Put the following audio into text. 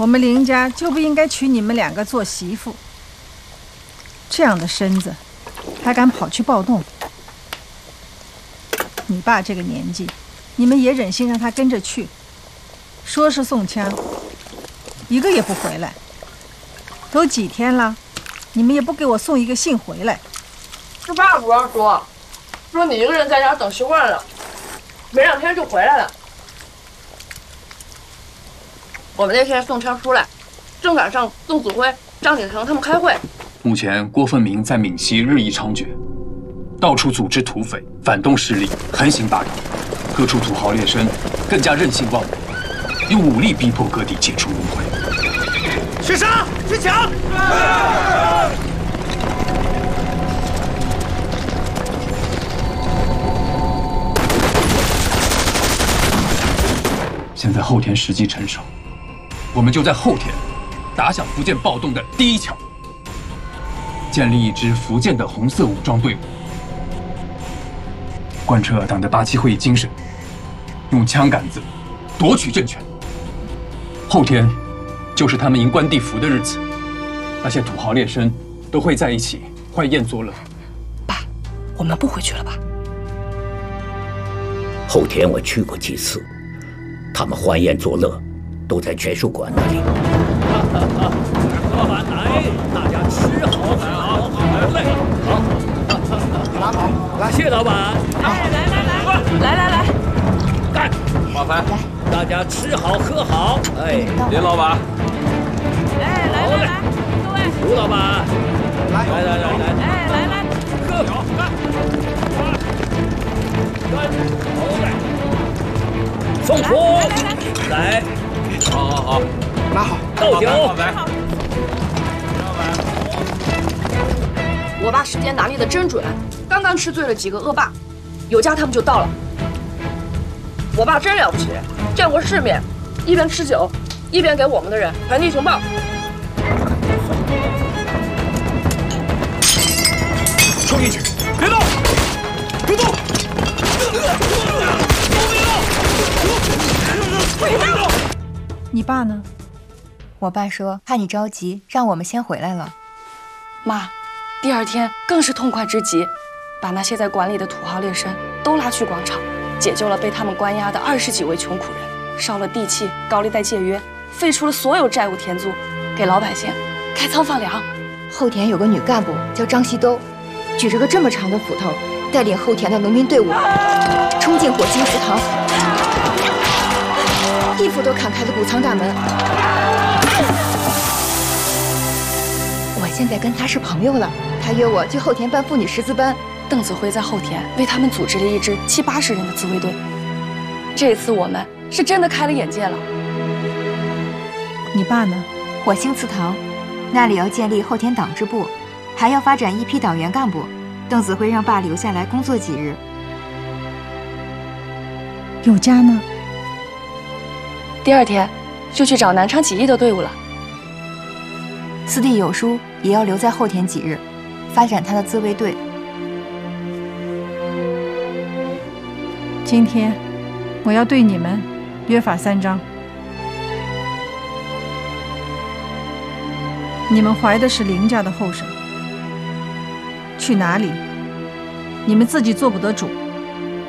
我们林家就不应该娶你们2个做媳妇。这样的身子，还敢跑去暴动？你爸这个年纪，你们也忍心让他跟着去？说是送枪，一个也不回来。都几天了，你们也不给我送一个信回来。 是爸主要说你一个人在家等习惯了，没2天就回来了。我们那天送枪出来，正赶上邓子恢、张景成他们开会。 目前郭分明在闽西日益猖獗，到处组织土匪、反动势力横行霸凌，各处土豪劣绅更加任性妄为，用武力逼迫各地解除轮回。 去杀！去抢！ 现在后田时机成熟，我们就在后田打响福建暴动的第一枪，建立一支福建的红色武装队伍，贯彻党的8七会议精神，用枪杆子夺取政权。后天就是他们迎关帝福的日子，那些土豪劣绅都会在一起欢宴作乐。 爸，我们不回去了吧？ 后田我去过几次，他们欢宴作乐，都在拳术馆那里。 来，大家吃好喝好，来，好，拿好，来，谢老板。 来， 干，马凡，大家吃好喝好。哎，林老板， 来，各位， 吴老板，来， 来， 喝好，干，好嘞，送出，来，好，拿好，倒酒。 我爸时间拿捏的真准，刚刚吃醉了几个恶霸，有家他们就到了。我爸真了不起，见过世面，一边吃酒，一边给我们的人传递情报。 冲进去，别动，别动！ 你爸呢？ 我爸说怕你着急，让我们先回来了。 妈，第2天更是痛快之极，把那些在馆里的土豪劣绅都拉去广场，解救了被他们关押的20几位穷苦人，烧了地契，高利贷解约，废除了所有债务田租，给老百姓开仓放粮。 后田有个女干部叫张西兜，举着个这么长的斧头，带领后田的农民队伍冲进火星祠堂，一斧都砍开了谷仓大门。我现在跟他是朋友了，他约我去后田办妇女识字班。 邓子恢在后田为他们组织了一支70、80人的自卫队。这次我们是真的开了眼界了。 你爸呢？ 火星祠堂那里要建立后田党支部，还要发展一批党员干部。邓子恢让爸留下来工作几日。 有家呢？ 第2天就去找南昌起义的队伍了。 四弟有书也要留在后田几日，发展他的自卫队。 今天我要对你们约法3章。你们怀的是林家的后生，去哪里你们自己做不得主，